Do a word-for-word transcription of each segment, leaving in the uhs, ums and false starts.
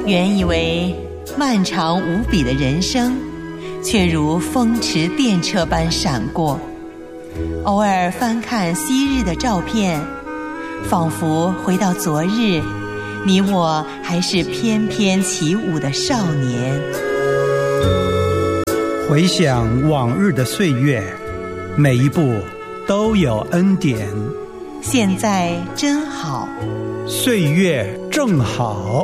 原以为漫长无比的人生，却如风驰电掣般闪过。偶尔翻看昔日的照片，仿佛回到昨日，你我还是翩翩起舞的少年。 回想往日的岁月，每一步都有恩典。 现在真好， 岁月正好。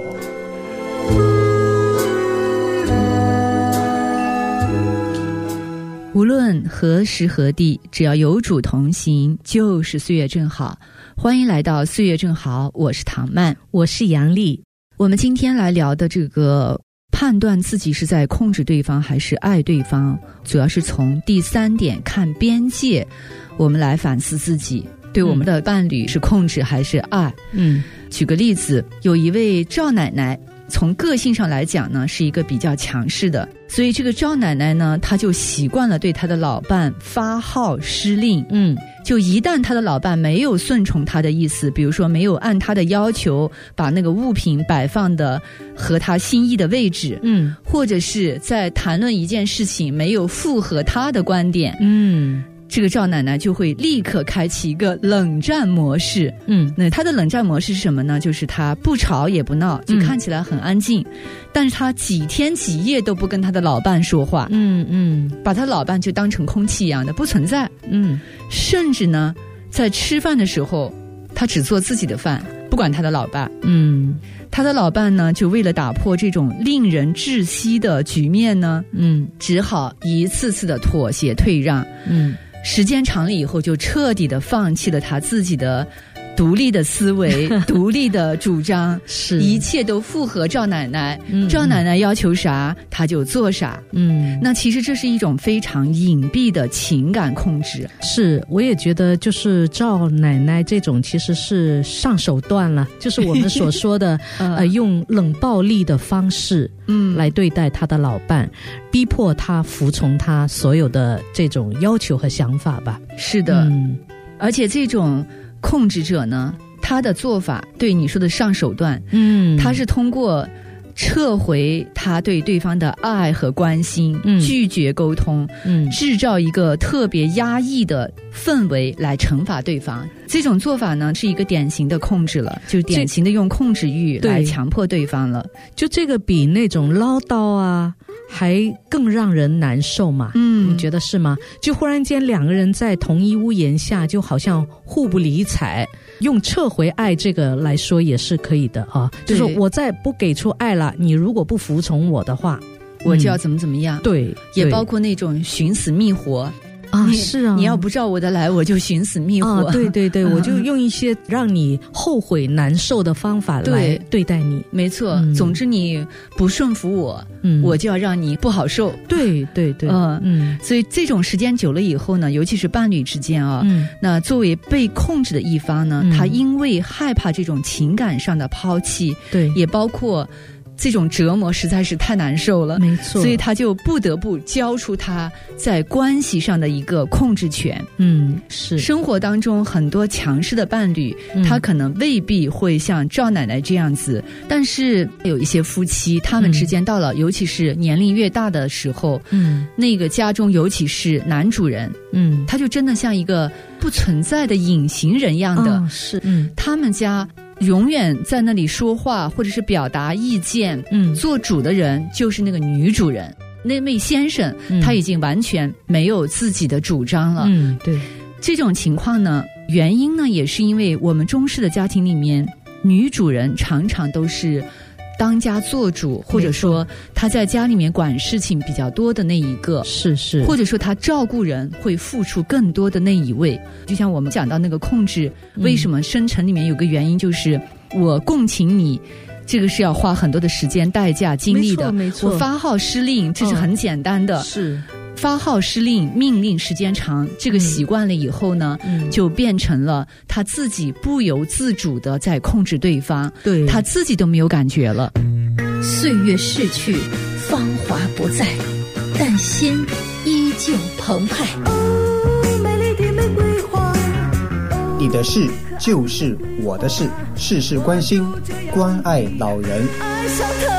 无论何时何地，只要有主同行，就是岁月正好。欢迎来到岁月正好，我是唐曼， 我是杨丽。 我们今天来聊的这个判断自己是在控制对方还是爱对方，主要是从第三点看边界，我们来反思自己对我们的伴侣是控制还是爱。嗯，举个例子，有一位赵奶奶，从个性上来讲呢，是一个比较强势的，所以这个赵奶奶呢，她就习惯了对她的老伴发号施令。嗯，就一旦她的老伴没有顺从她的意思，比如说没有按她的要求把那个物品摆放的和她心意的位置，嗯，或者是在谈论一件事情没有符合她的观点，嗯，这个赵奶奶就会立刻开启一个冷战模式。嗯，那她的冷战模式是什么呢？就是她不吵也不闹，就看起来很安静，嗯，但是她几天几夜都不跟她的老伴说话。嗯嗯，把她老伴就当成空气一样的不存在。嗯，甚至呢，在吃饭的时候，她只做自己的饭，不管她的老伴。嗯，她的老伴呢，就为了打破这种令人窒息的局面呢，嗯，只好一次次的妥协退让。嗯。时间长了以后，就彻底的放弃了他自己的独立的思维独立的主张，是一切都符合赵奶奶。嗯，赵奶奶要求啥他就做啥。嗯，那其实这是一种非常隐蔽的情感控制。 是，我也觉得就是赵奶奶这种其实是上手段了，就是我们所说的呃，用冷暴力的方式嗯来对待他的老伴，逼迫他服从他所有的这种要求和想法吧。 是的。嗯，而且这种控制者呢，他的做法对你说的上手段，嗯，他是通过撤回他对对方的爱和关心，嗯，拒绝沟通，嗯，制造一个特别压抑的氛围来惩罚对方。这种做法呢，是一个典型的控制了，就典型的用控制欲来强迫对方了。 就这个比那种唠叨啊还更让人难受嘛。嗯，你觉得是吗？就忽然间两个人在同一屋檐下，就好像互不理睬。用撤回爱这个来说也是可以的啊，就是我再不给出爱了，你如果不服从我的话， 我就要怎么怎么样。嗯，对，也包括那种寻死觅活。 啊，是啊， 你要不照我的来，我就寻死觅活。 啊，对对对，嗯，我就用一些让你后悔难受的方法来对待你。 没错，嗯，总之你不顺服我，嗯，我就要让你不好受。 对对对， 嗯嗯，所以这种时间久了以后呢，尤其是伴侣之间啊，嗯，那作为被控制的一方呢，嗯，他因为害怕这种情感上的抛弃，对，也包括这种折磨实在是太难受了，没错，所以他就不得不交出他在关系上的一个控制权。嗯，是。生活当中很多强势的伴侣，嗯，他可能未必会像赵奶奶这样子，但是有一些夫妻，他们之间到了，嗯，尤其是年龄越大的时候，嗯，那个家中尤其是男主人，嗯，他就真的像一个不存在的隐形人一样的，哦，是，嗯，他们家永远在那里说话或者是表达意见，嗯，做主的人就是那个女主人，那位先生，嗯，他已经完全没有自己的主张了。嗯，对。这种情况呢，原因呢也是因为我们中式的家庭里面，女主人常常都是当家做主，或者说他在家里面管事情比较多的那一个，是是，或者说他照顾人会付出更多的那一位。就像我们讲到那个控制，嗯，为什么生成里面有个原因就是我共情你，这个是要花很多的时间代价精力的。没错没错，我发号施令这是很简单的，哦，是发号施令命令时间长，这个习惯了以后呢，嗯，就变成了他自己不由自主的在控制对方，对，他自己都没有感觉了。 岁月逝去，芳华不再，但心依旧澎湃。 哦，美丽的玫瑰花。 你的事就是我的事，事事关心， 关爱老人。 爱上他，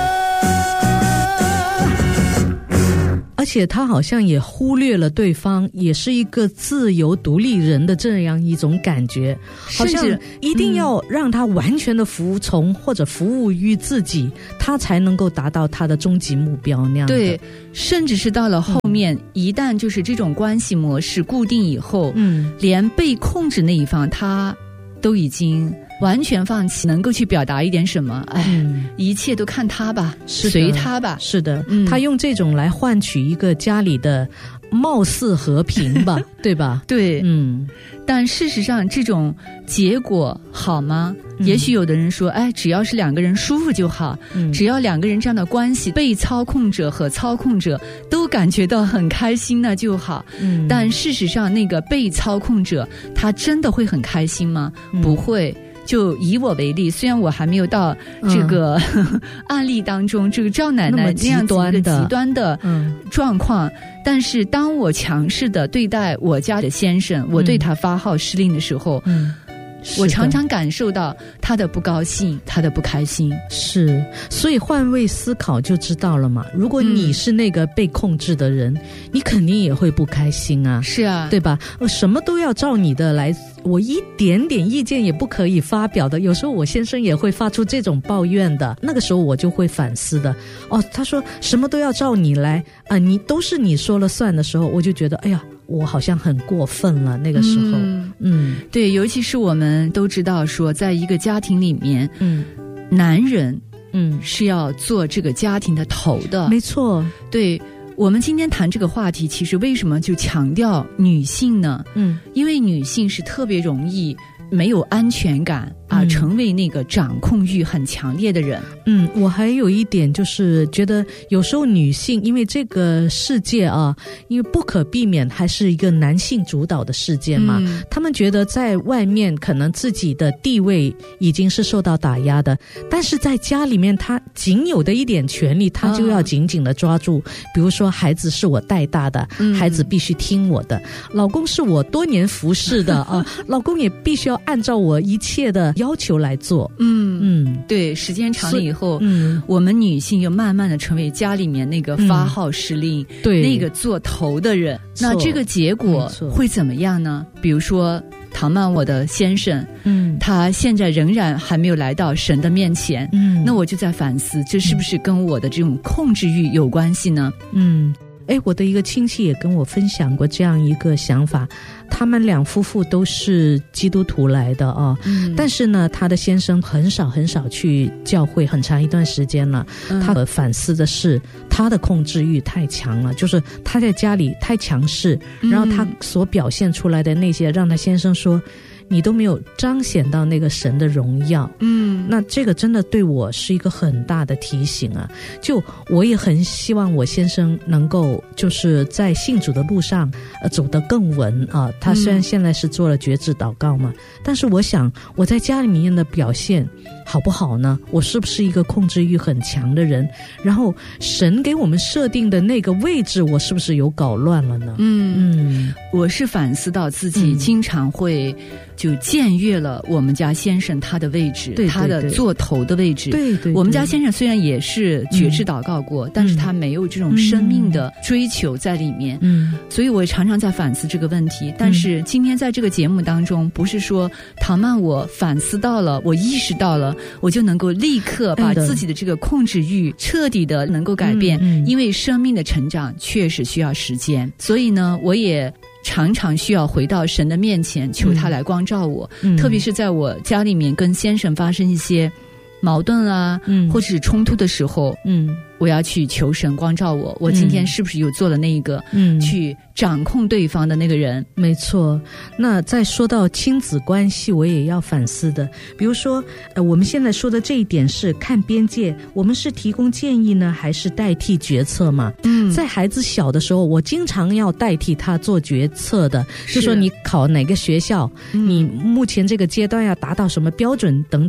而且他好像也忽略了对方也是一个自由独立人的这样一种感觉，好像一定要让他完全的服从、嗯、或者服务于自己，他才能够达到他的终极目标那样的。 对，甚至是到了后面、嗯、一旦就是这种关系模式固定以后，嗯，连被控制那一方他都已经完全放弃能够去表达一点什么，哎、嗯，一切都看他吧，随他吧。 是的、嗯、他用这种来换取一个家里的貌似和平吧对吧？ 对，嗯，但事实上这种结果好吗？嗯、也许有的人说，哎，只要是两个人舒服就好、嗯、只要两个人这样的关系，被操控者和操控者都感觉到很开心那就好、嗯、但事实上那个被操控者他真的会很开心吗？嗯、不会。就以我为例，虽然我还没有到这个、嗯、案例当中这个赵奶奶那样子一个极端的状况、嗯、但是当我强势的对待我家的先生、嗯、我对他发号施令的时候、嗯，我常常感受到他的不高兴，他的不开心。 是，所以换位思考就知道了嘛。如果你是那个被控制的人、嗯、你肯定也会不开心啊。 是啊， 对吧？什么都要照你的来，我一点点意见也不可以发表的。有时候我先生也会发出这种抱怨的，那个时候我就会反思的。哦，他说什么都要照你来啊，你都是你说了算的时候，我就觉得哎呀，我好像很过分了那个时候。嗯， 嗯对，尤其是我们都知道说在一个家庭里面，嗯，男人嗯是要做这个家庭的头的。 没错。 对，我们今天谈这个话题，其实为什么就强调女性呢？嗯，因为女性是特别容易没有安全感啊、嗯，成为那个掌控欲很强烈的人。 嗯，我还有一点就是觉得有时候女性因为这个世界啊，因为不可避免还是一个男性主导的世界嘛、嗯、他们觉得在外面可能自己的地位已经是受到打压的，但是在家里面他仅有的一点权利他就要紧紧的抓住、啊、比如说孩子是我带大的、嗯、孩子必须听我的，老公是我多年服侍的啊，老公也必须要按照我一切的要求来做。 嗯嗯，对，时间长了以后，嗯，我们女性又慢慢的成为家里面那个发号施令、嗯、对，那个做头的人。那这个结果会怎么样呢？比如说唐曼我的先生，嗯，他现在仍然还没有来到神的面前，嗯，那我就在反思，这是不是跟我的这种控制欲有关系呢？ 嗯。哎，我的一个亲戚也跟我分享过这样一个想法，他们两夫妇都是基督徒来的啊、嗯，但是呢，他的先生很少很少去教会，很长一段时间了。嗯、他反思的是他的控制欲太强了，就是他在家里太强势，嗯、然后他所表现出来的那些，让他先生说，你都没有彰显到那个神的荣耀。嗯，那这个真的对我是一个很大的提醒啊，就我也很希望我先生能够就是在信主的路上呃走得更稳啊。他虽然现在是做了决志祷告嘛、嗯、但是我想我在家里面的表现好不好呢？我是不是一个控制欲很强的人？然后神给我们设定的那个位置我是不是有搞乱了呢？ 嗯嗯，我是反思到自己经常会就僭越了我们家先生他的位置，对对对，他的做头的位置。对 对, 对，我们家先生虽然也是决志祷告过、嗯、但是他没有这种生命的追求在里面。嗯，所以我常常在反思这个问题。但是今天在这个节目当中，不是说唐曼我反思到了，我意识到了，我就能够立刻把自己的这个控制欲彻底的能够改变、嗯嗯、因为生命的成长确实需要时间。所以呢，我也常常需要回到神的面前，求他来光照我、嗯、特别是在我家里面跟先生发生一些矛盾啊、嗯、或者是冲突的时候，嗯，我要去求神光照我，我今天是不是有做了那一个、嗯、去掌控对方的那个人。 没错。那再说到亲子关系，我也要反思的，比如说呃，我们现在说的这一点是看边界，我们是提供建议呢还是代替决策嘛？嗯，在孩子小的时候我经常要代替他做决策的，就说你考哪个学校、嗯、你目前这个阶段要达到什么标准等等，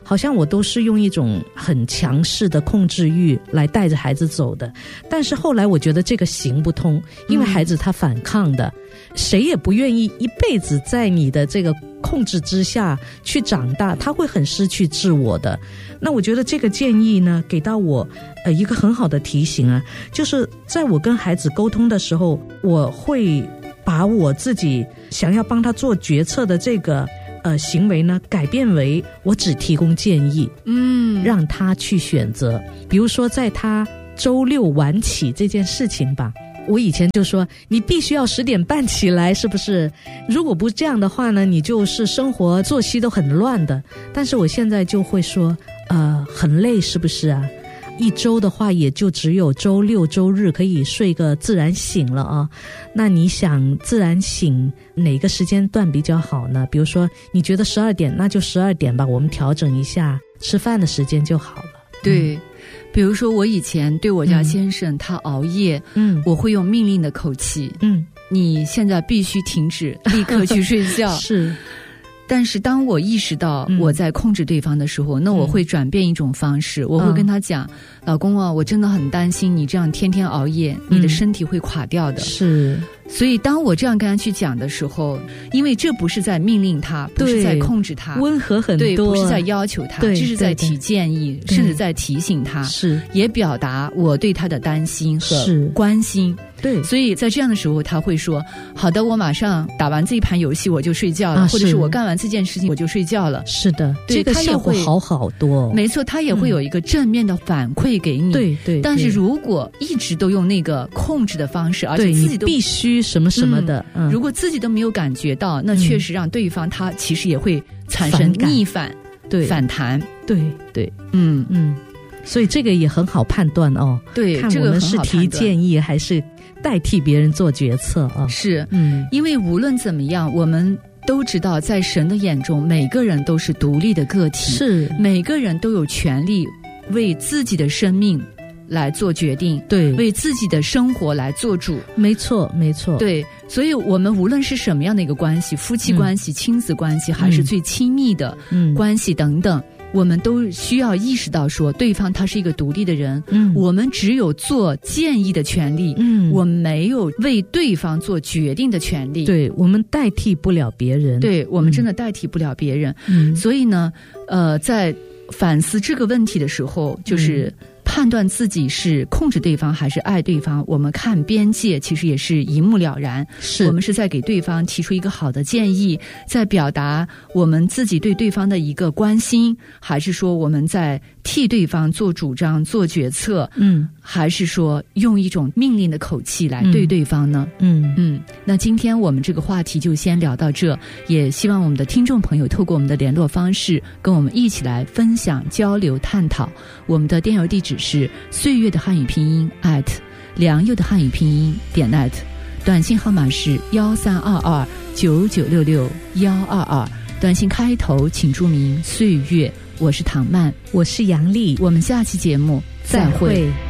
好像我都是用一种很强势的控制欲来带着孩子走的。但是后来我觉得这个行不通，因为孩子他反抗的，嗯、谁也不愿意一辈子在你的这个控制之下去长大，他会很失去自我的。那我觉得这个建议呢，给到我呃一个很好的提醒啊，就是在我跟孩子沟通的时候，我会把我自己想要帮他做决策的这个呃行为呢，改变为我只提供建议，嗯，让他去选择。比如说在他周六晚起这件事情吧，我以前就说你必须要十点半起来，是不是？如果不这样的话呢，你就是生活作息都很乱的。但是我现在就会说呃，很累是不是啊？一周的话也就只有周六周日可以睡个自然醒了啊。那你想自然醒哪个时间段比较好呢？比如说你觉得十二点，那就十二点吧，我们调整一下吃饭的时间就好了。 对、嗯，比如说我以前对我家先生、嗯、他熬夜，嗯，我会用命令的口气，嗯，你现在必须停止，立刻去睡觉。是。但是当我意识到我在控制对方的时候、嗯、那我会转变一种方式、嗯、我会跟他讲、嗯、老公啊，我真的很担心你这样天天熬夜、嗯、你的身体会垮掉的。是。所以当我这样跟他去讲的时候，因为这不是在命令他，不是在控制他， 温和很多， 对，不是在要求他，这是在提建议，甚至在提醒他，是也表达我对他的担心和关心。对，所以在这样的时候他会说好的，我马上打完这一盘游戏我就睡觉了、啊、或者是我干完这件事情我就睡觉了。是的，这个效果好好多。没错，他也会有一个正面的反馈给你。对、嗯、对。但是如果一直都用那个控制的方式，而且自己都必须什么什么的、嗯嗯、如果自己都没有感觉到，那确实让对方他其实也会产生逆反，对，反弹。对对，嗯嗯。所以这个也很好判断哦。对，看我们是提建议还是代替别人做决策啊？是，嗯，因为无论怎么样，我们都知道，在神的眼中，每个人都是独立的个体，是每个人都有权利为自己的生命来做决定，对，为自己的生活来做主。没错，没错。对，所以我们无论是什么样的一个关系，夫妻关系、嗯、亲子关系，还是最亲密的关系等等。嗯嗯，我们都需要意识到说对方他是一个独立的人，嗯，我们只有做建议的权利，嗯，我们没有为对方做决定的权利。对，我们代替不了别人，对，我们真的代替不了别人。嗯，所以呢呃，在反思这个问题的时候，就是判断自己是控制对方还是爱对方，我们看边界其实也是一目了然。是，我们是在给对方提出一个好的建议，在表达我们自己对对方的一个关心，还是说我们在替对方做主张做决策，嗯，还是说用一种命令的口气来对对方呢？嗯嗯。那今天我们这个话题就先聊到这，也希望我们的听众朋友透过我们的联络方式跟我们一起来分享交流探讨。我们的电邮地址是岁月的汉语拼音 at 良友的汉语拼音点 net， 短信号码是幺三二二九九六六幺二二，短信开头请注明岁月。我是唐曼，我是杨丽，我们下期节目再会。